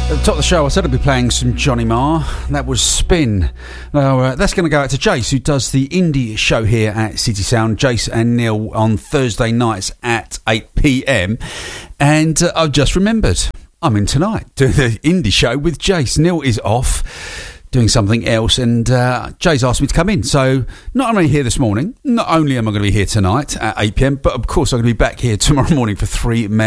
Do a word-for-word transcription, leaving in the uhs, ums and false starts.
At the top of the show, I said I'd be playing some Johnny Marr. That was Spin. Now, uh, that's going to go out to Jace, who does the indie show here at City Sound. Jace and Neil on Thursday nights at eight p.m. And uh, I've just remembered, I'm in tonight doing the indie show with Jace. Neil is off doing something else, and uh, Jay's asked me to come in. So not only here this morning, not only am I going to be here tonight at eight p.m, but of course I'm going to be back here tomorrow morning for three